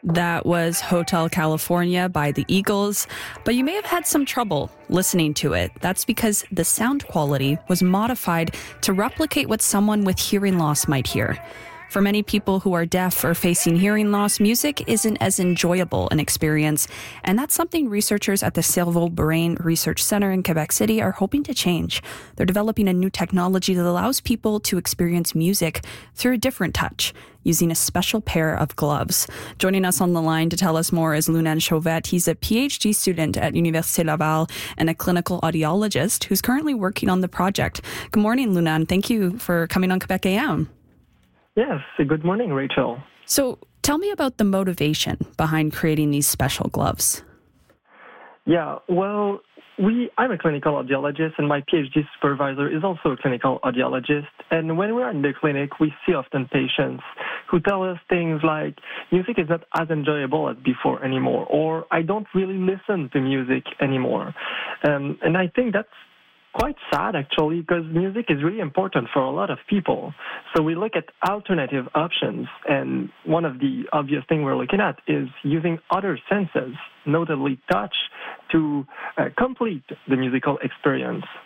That was Hotel California by the Eagles, but you may have had some trouble listening to it. That's because the sound quality was modified to replicate what someone with hearing loss might hear. For many people who are deaf or facing hearing loss, music isn't as enjoyable an experience, and that's something researchers at the Cerveau Brain Research Center in Quebec City are hoping to change. They're developing a new technology that allows people to experience music through a different touch, using a special pair of gloves. Joining us on the line to tell us more is Lunand Chauvette. He's a PhD student at Université Laval and a clinical audiologist who's currently working on the project. Good morning, Lunand. Thank you for coming on Quebec AM. Yes, good morning, Rachel. So tell me about the motivation behind creating these special gloves. Yeah, well, I'm a clinical audiologist, and my PhD supervisor is also a clinical audiologist. And when we're in the clinic, we see often patients who tell us things like, music is not as enjoyable as before anymore, or I don't really listen to music anymore. And I think that's quite sad, actually, because music is really important for a lot of people. So we look at alternative options, and one of the obvious things we're looking at is using other senses, notably touch, to complete the musical experience.